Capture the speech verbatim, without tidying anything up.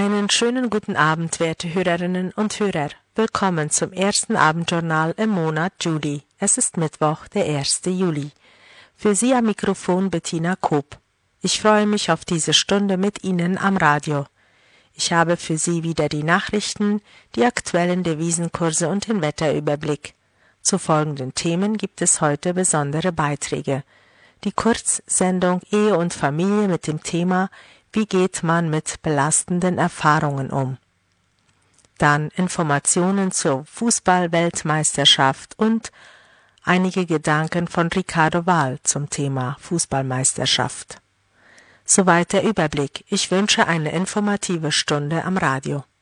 Einen schönen guten Abend, werte Hörerinnen und Hörer. Willkommen zum ersten Abendjournal im Monat Juli. Es ist Mittwoch, der erste Juli. Für Sie am Mikrofon Bettina Koop. Ich freue mich auf diese Stunde mit Ihnen am Radio. Ich habe für Sie wieder die Nachrichten, die aktuellen Devisenkurse und den Wetterüberblick. Zu folgenden Themen gibt es heute besondere Beiträge. Die Kurzsendung Ehe und Familie mit dem Thema Wie geht man mit belastenden Erfahrungen um? Dann Informationen zur Fußball-Weltmeisterschaft und einige Gedanken von Ricardo Wahl zum Thema Fußballmeisterschaft. Soweit der Überblick. Ich wünsche eine informative Stunde am Radio.